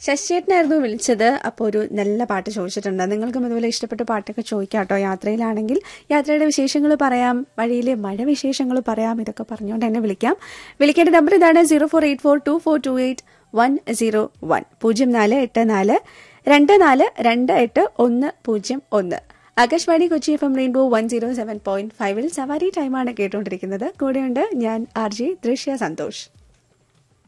ശശിയേട്ടനായിരുന്നു വിളിച്ചത്. അപ്പോൾ ഒരു നല്ല പാട്ട് ചോദിച്ചിട്ടുണ്ട്. നിങ്ങൾക്കും ഇതുപോലെ ഇഷ്ടപ്പെട്ട പാട്ടൊക്കെ ചോദിക്കാം കേട്ടോ. യാത്രയിലാണെങ്കിൽ യാത്രയുടെ വിശേഷങ്ങൾ പറയാം, വഴിയിലെ മഴ വിശേഷങ്ങൾ പറയാം. ഇതൊക്കെ പറഞ്ഞുകൊണ്ട് എന്നെ വിളിക്കാം. വിളിക്കേണ്ട നമ്പർ ഇതാണ് 0484242101 048424281001. ആകാശവാണി കൊച്ചി FM റെയിൻബോ 107.5 സവാരി ടൈമാണ് കേട്ടുകൊണ്ടിരിക്കുന്നത്. കൂടെയുണ്ട് ഞാൻ RJ ദൃശ്യ സന്തോഷ്.